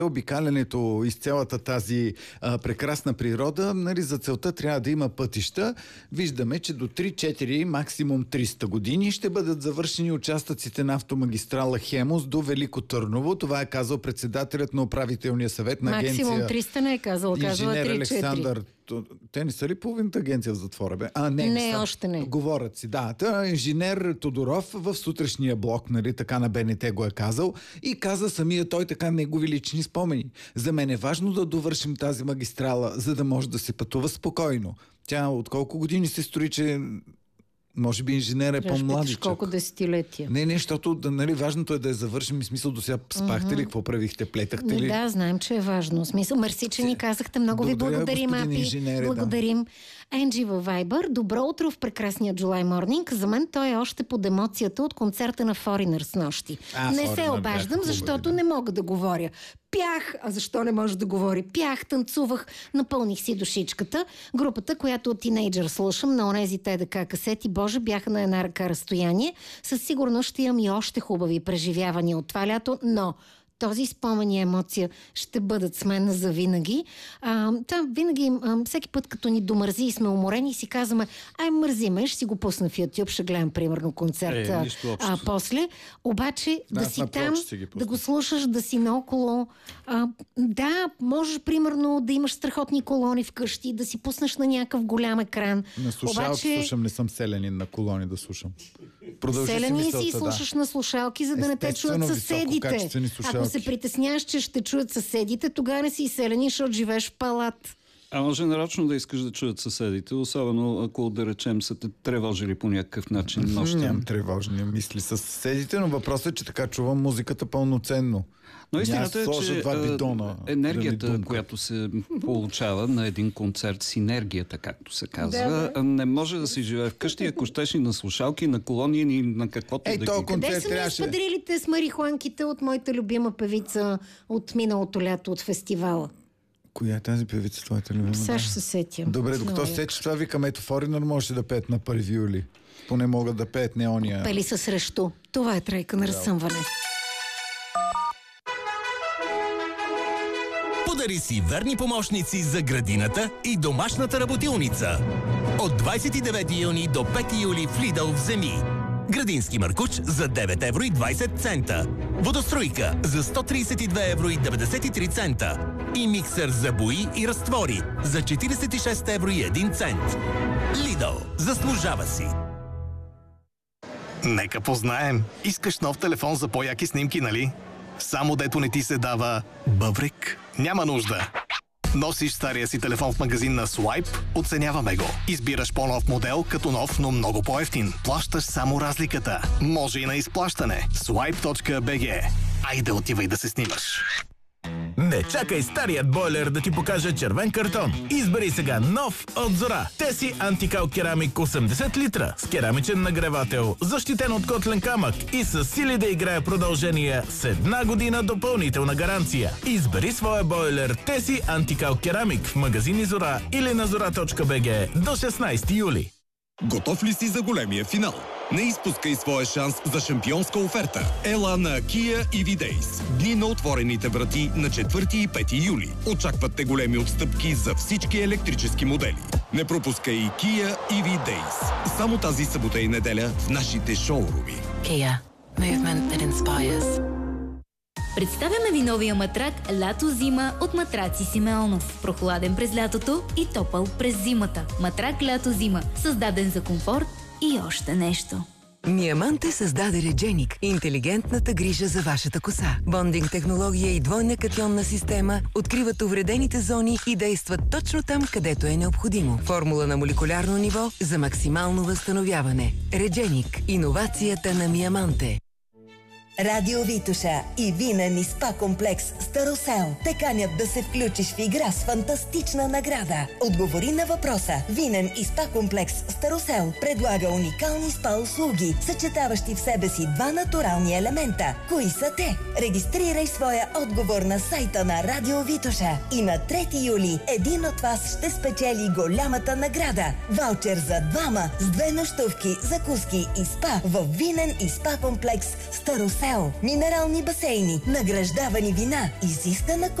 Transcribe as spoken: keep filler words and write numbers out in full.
Обикалянето из цялата тази а, прекрасна природа, нали, за целта трябва да има пътища. Виждаме, че до три-четири, максимум триста години ще бъдат завършени участъците на автомагистрала Хемус до Велико Търново. Това е казал председателят на управителния съвет на агенция. Максимум триста не е казал, казва инженер три-четири. Александър. Те не са ли половината агенция в затвора, бе? А, не, не са, още не. Говорят си, да. Та, инженер Тодоров в сутрешния блок, нали, така на Б Н Т го е казал и каза самия той така негови лични спомени. За мен е важно да довършим тази магистрала, за да може да се пътува спокойно. Тя от колко години се строи, че може би инженер е по-младичък. Колко десетилетия. Не, не, защото да, нали, важното е да я завършим. И смисъл, до сега спахте mm-hmm. ли, какво правихте, плетахте ли? Да, знаем, че е важно. Смисъл, мерси, че ни казахте. Много ви благодарим, Апи. Благодарим. Да. Енджи във Viber. Добро утро в прекрасния July Morning. За мен той е още под емоцията от концерта на Foreigner с нощи. А, не се обаждам, защото да. не мога да говоря. Пях, а защо не може да говори? Пях, танцувах, напълних си душичката. Групата, която от тинейджър слушам на онези ТДК касети, боже, бяха на една ръка разстояние. Със сигурност ще имам и още хубави преживявания от това лято, но този спомен и емоция ще бъдат с мен завинаги. А, там винаги, а, всеки път като ни домързи и сме уморени, си казваме, ай, мързиме, ще си го пусна в YouTube, ще гледам примерно концерт е, а, после. Обаче да, да си там, да го слушаш, да си наоколо. А, да, можеш примерно да имаш страхотни колони вкъщи, да си пуснеш на някакъв голям екран. На слушалки Обаче... слушам, не съм селянин на колони да слушам. Продължи Селянин си, си и слушаш да. на слушалки, за да не те чуят съседите. Ако се притесняваш, че ще чуят съседите, тогава не си селянин, защото живееш в палат. А може нарочно да искаш да чуят съседите, особено ако, да речем, са те тревожили по някакъв начин нощем. Нямам тревожни мисли с съседите, но въпросът е, че така чувам музиката пълноценно. Но истината е, че бидона, енергията, която се получава на един концерт, синергията, както се казва, да, да. не може да си живее вкъщи, ако щеш и на слушалки, на колони, ни на каквото Ей, да ги... Къде са ми трябваше... изпадрилите с марихуанките от моята любима певица от миналото лято от фестивала? Коя е тази певица, твоята любима? Сега ще се сетям. Добре, докато се сетиш това, викам, ето Foreigner може да пеят на първи юли. Поне могат да пеят не ония. Пели са срещу. Това е тройка на разсъмване. Подари си верни помощници за градината и домашната работилница. От двадесет и девети юни до пети юли в Lidl вземи градински маркуч за девет евро и двадесет цента, водостройка за сто тридесет и две евро и деветдесет и три цента и миксер за бои и разтвори за четиридесет и шест евро и един цент. Lidl, заслужава си! Нека познаем. Искаш нов телефон за по-яки снимки, нали? Само дето не ти се дава бъбрик? Няма нужда. Носиш стария си телефон в магазин на Swipe? Оценяваме го. Избираш по-нов модел, като нов, но много по-евтин. Плащаш само разликата. Може и на изплащане. Swipe точка би джи. Айде отивай да се снимаш. Не чакай старият бойлер да ти покаже червен картон. Избери сега нов от Зора. Теси антикал керамик осемдесет литра с керамичен нагревател, защитен от котлен камък и с сили да играе продължение с една година допълнителна гаранция. Избери своя бойлер Теси антикал керамик в магазини Зора или на зора точка би джи до шестнадесети юли. Готов ли си за големия финал? Не изпускай своя шанс за шампионска оферта. Ела на Kia и ви Days. Дни на отворените врати на четвърти и пети юли. Очакват те големи отстъпки за всички електрически модели. Не пропускай и Kia и ви Days. Само тази събота и неделя в нашите шоуруми. Kia. Movement that inspires. Представяме ви новия матрак Лято-зима от Матраци Симеонов. Прохладен през лятото и топъл през зимата. Матрак Лято-зима. Създаден за комфорт и още нещо. Миаманте създаде Редженик – интелигентната грижа за вашата коса. Бондинг технология и двойна катионна система откриват увредените зони и действат точно там, където е необходимо. Формула на молекулярно ниво за максимално възстановяване. Редженик – иновацията на Миаманте. Радио Витоша и винен и спа комплекс Старосел те канят да се включиш в игра с фантастична награда. Отговори на въпроса. Винен и спа комплекс Старосел предлага уникални спа услуги, съчетаващи в себе си два натурални елемента. Кои са те? Регистрирай своя отговор на сайта на Радио Витоша и на трети юли един от вас ще спечели голямата награда. Ваучер за двама с две нощувки, закуски и спа в винен и спа комплекс Старосел. Старосел. Минерални басейни, награждавани вина, изискана